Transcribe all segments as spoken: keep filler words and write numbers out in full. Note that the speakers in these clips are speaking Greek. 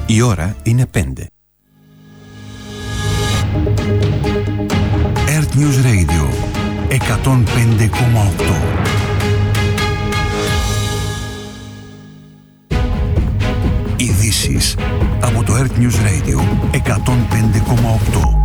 Η ώρα είναι πέντε. Earth News Radio εκατόν πέντε κόμμα οκτώ. Ειδήσεις από το Earth News Radio εκατόν πέντε κόμμα οκτώ.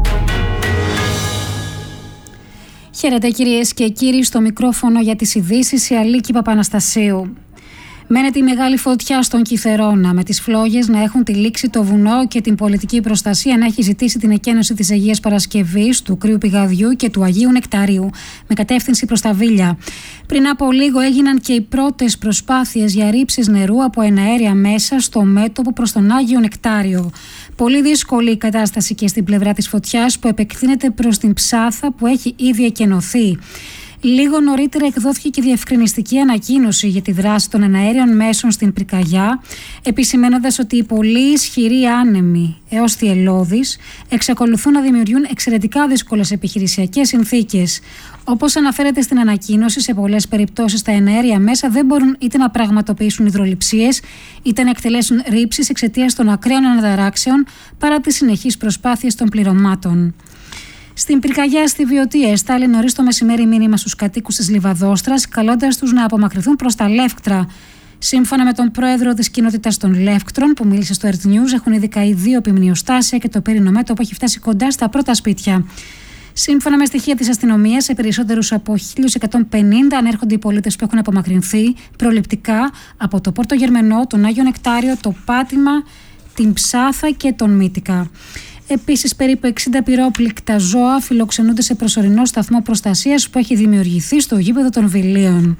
Χαίρετε κυρίες και κύριοι, στο μικρόφωνο για τις ειδήσεις η Αλίκη Παπαναστασίου. Μένεται η μεγάλη φωτιά στον Κιθερώνα, με τις φλόγες να έχουν τυλίξει το βουνό και την πολιτική προστασία να έχει ζητήσει την εκένωση της Αγίας Παρασκευής, του Κρύου Πηγαδιού και του Αγίου Νεκταρίου, με κατεύθυνση προς τα Βίλια. Πριν από λίγο έγιναν και οι πρώτες προσπάθειες για ρήψεις νερού από εναέρια μέσα στο μέτωπο προς τον Άγιο Νεκτάριο. Πολύ δύσκολη η κατάσταση και στην πλευρά της φωτιάς που επεκτείνεται προς την Ψάθα που έχει ήδη εκενωθεί. Λίγο νωρίτερα εκδόθηκε και διευκρινιστική ανακοίνωση για τη δράση των εναέριων μέσων στην Πυρκαγιά, επισημαίνοντας ότι οι πολύ ισχυροί άνεμοι έως τη Ελλώδης εξακολουθούν να δημιουργούν εξαιρετικά δύσκολες επιχειρησιακές συνθήκες. Όπως αναφέρεται στην ανακοίνωση, σε πολλές περιπτώσεις τα εναέρια μέσα δεν μπορούν είτε να πραγματοποιήσουν υδρολειψίες είτε να εκτελέσουν ρήψεις εξαιτίας των ακραίων αναταράξεων παρά τις συνεχείς προσπάθειες των πληρωμάτων. Στην Πυρκαγιά στη Βιωτία εστάλει νωρίς το μεσημέρι μήνυμα στους κατοίκους της Λιβαδόστρας, καλώντας τους να απομακρυνθούν προς τα Λεύκτρα. Σύμφωνα με τον πρόεδρο της κοινότητας των Λεύκτρων, που μίλησε στο Earth News, έχουν ήδη καεί δύο επιμνιοστάσια και το πύρινο μέτωπο έχει φτάσει κοντά στα πρώτα σπίτια. Σύμφωνα με στοιχεία της αστυνομίας, σε περισσότερους από χίλια εκατόν πενήντα ανέρχονται οι πολίτες που έχουν απομακρυνθεί προληπτικά από το Πόρτο Γερμενό, τον Άγιο Νεκτάριο, το Πάτημα, την Ψάθα και τον Μύτικα. Επίσης, περίπου εξήντα πυρόπληκτα ζώα φιλοξενούνται σε προσωρινό σταθμό προστασίας που έχει δημιουργηθεί στο γήπεδο των Βιλίων.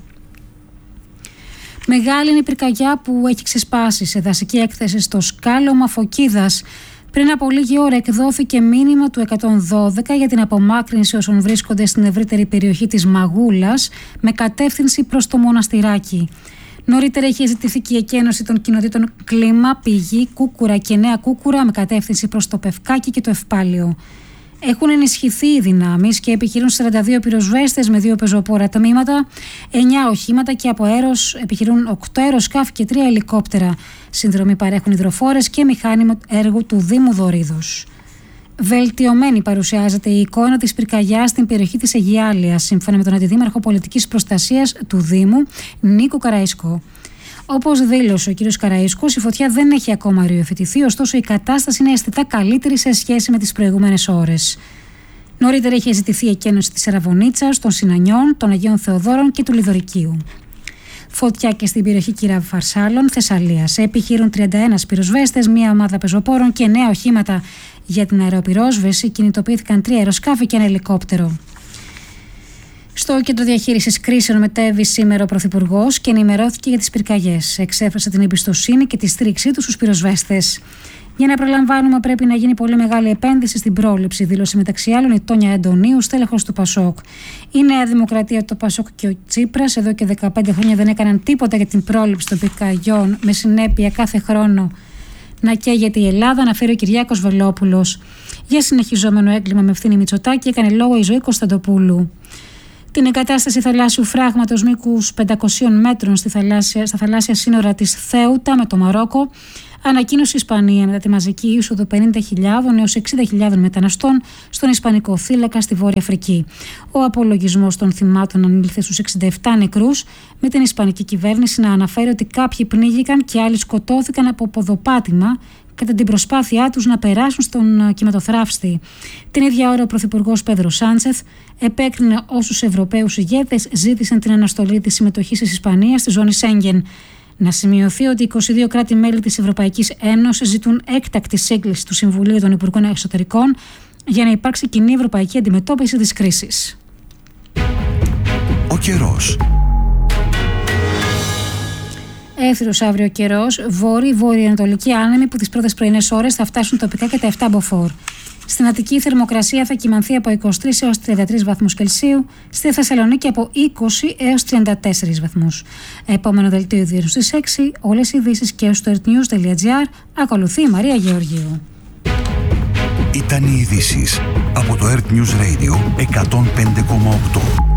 Μεγάλη είναι η πυρκαγιά που έχει ξεσπάσει σε δασική έκθεση στο σκάλωμα Φωκίδας. Πριν από λίγη ώρα εκδόθηκε μήνυμα του εκατόν δώδεκα για την απομάκρυνση όσων βρίσκονται στην ευρύτερη περιοχή της Μαγούλας με κατεύθυνση προς το Μοναστηράκι. Νωρίτερα είχε ζητηθεί και η εκένωση των κοινοτήτων Κλίμα, Πηγή, Κούκουρα και Νέα Κούκουρα με κατεύθυνση προς το Πευκάκι και το Ευπάλιο. Έχουν ενισχυθεί οι δυνάμεις και επιχειρούν σαράντα δύο πυροσβέστες με δύο πεζοπόρα τμήματα, εννιά οχήματα και από αέρος επιχειρούν οκτώ αεροσκάφη και τρία ελικόπτερα. Συνδρομή παρέχουν υδροφόρες και μηχάνημα έργου του Δήμου Δωρίδος. Βελτιωμένη παρουσιάζεται η εικόνα της πυρκαγιάς στην περιοχή της Αιγιάλειας, σύμφωνα με τον Αντιδήμαρχο Πολιτικής Προστασίας του Δήμου, Νίκο Καραΐσκο. Όπως δήλωσε ο κ. Καραΐσκος, η φωτιά δεν έχει ακόμα ριοφυτηθεί, ωστόσο η κατάσταση είναι αισθητά καλύτερη σε σχέση με τις προηγούμενες ώρες. Νωρίτερα είχε ζητηθεί η εκένωση της Αραβωνίτσας, των Συνανιών, των Αγίων Θεοδόρων και του Λιδωρικίου. Φωτιά και στην περιοχή Κυρα-Φαρσάλων, Θεσσαλίας. Επιχειρούν τριάντα ένα πυροσβέστες, μία ομάδα πεζοπόρων και νέα οχήματα. Για την αεροπυρόσβεση κινητοποιήθηκαν τρία αεροσκάφη και ένα ελικόπτερο. Στο κέντρο διαχείρισης κρίσεων μετέβη σήμερα ο Πρωθυπουργός και ενημερώθηκε για τις πυρκαγιές. Εξέφρασε την εμπιστοσύνη και τη στήριξή του στους πυροσβέστες. Για να προλαμβάνουμε, πρέπει να γίνει πολύ μεγάλη επένδυση στην πρόληψη, δήλωσε μεταξύ άλλων η Τόνια Αντωνίου, στέλεχος του Πασόκ. Η Νέα Δημοκρατία, το Πασόκ και ο Τσίπρας εδώ και δεκαπέντε χρόνια δεν έκαναν τίποτα για την πρόληψη των πυρκαγιών, με συνέπεια κάθε χρόνο να καίγεται η Ελλάδα, αναφέρει ο Κυριάκος Βελόπουλος. Για συνεχιζόμενο έγκλημα με ευθύνη Μητσοτάκη έκανε λόγο η Ζωή Κωνσταντοπούλου. Την εγκατάσταση θαλάσσιου φράγματος μήκους πεντακοσίων μέτρων στη θαλάσσια, στα θαλάσσια σύνορα της Θέουτα με το Μαρόκο ανακοίνωσε η Ισπανία μετά τη μαζική είσοδο πενήντα χιλιάδων έως εξήντα χιλιάδων μεταναστών στον Ισπανικό θύλακα στη Βόρεια Αφρική. Ο απολογισμός των θυμάτων ανήλθε στους εξήντα επτά νεκρούς, με την Ισπανική κυβέρνηση να αναφέρει ότι κάποιοι πνίγηκαν και άλλοι σκοτώθηκαν από ποδοπάτημα κατά την προσπάθειά τους να περάσουν στον κυματοθράφστη. Την ίδια ώρα ο Πρωθυπουργός Πέδρο Σάντσεθ επέκρινε όσους Ευρωπαίους ηγέτες ζήτησαν την αναστολή της συμμετοχής της Ισπανίας στη ζώνη Σέγγεν. Να σημειωθεί ότι είκοσι δύο κράτη-μέλη της Ευρωπαϊκής Ένωσης ζητούν έκτακτη σύγκληση του Συμβουλίου των Υπουργών Εξωτερικών για να υπάρξει κοινή ευρωπαϊκή αντιμετώπιση της κρίσης. Ο καιρός. Έθριος αύριο καιρός, βόρειο-βορειοανατολική άνεμη που τις πρώτες πρωινές ώρες θα φτάσουν τοπικά και τα επτά μποφόρ. Στην Αττική η θερμοκρασία θα κυμανθεί από είκοσι τρεις έως τριάντα τρεις βαθμούς Κελσίου, στη Θεσσαλονίκη από είκοσι έως τριάντα τέσσερις βαθμούς. Επόμενο δελτίο ειδήσεων στις έξι, όλες οι ειδήσεις και στο earthnews τελεία gr. Ακολουθεί η Μαρία Γεωργίου. Ήταν οι ειδήσεις από το Earth News Radio εκατόν πέντε κόμμα οκτώ.